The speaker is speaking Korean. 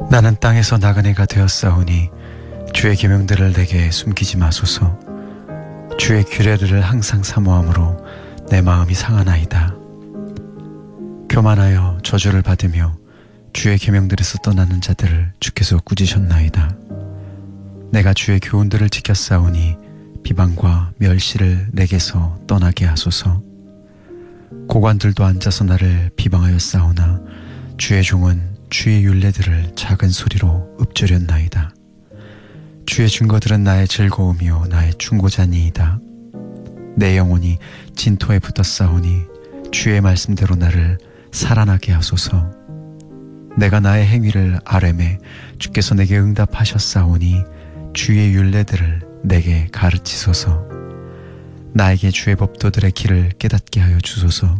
나는 땅에서 나그네가 되었사오니 주의 계명들을 내게 숨기지 마소서. 주의 규례를 항상 사모함으로 내 마음이 상하나이다. 교만하여 저주를 받으며 주의 계명들에서 떠나는 자들을 주께서 꾸짖으셨나이다. 내가 주의 교훈들을 지켰사오니 비방과 멸시를 내게서 떠나게 하소서. 고관들도 앉아서 나를 비방하였사오나 주의 종은 주의 율례들을 작은 소리로 읊조렸나이다. 주의 증거들은 나의 즐거움이요 나의 충고자니이다. 내 영혼이 진토에 붙었사오니 주의 말씀대로 나를 살아나게 하소서. 내가 나의 행위를 아뢰매 주께서 내게 응답하셨사오니 주의 율례들을 내게 가르치소서. 나에게 주의 법도들의 길을 깨닫게 하여 주소서.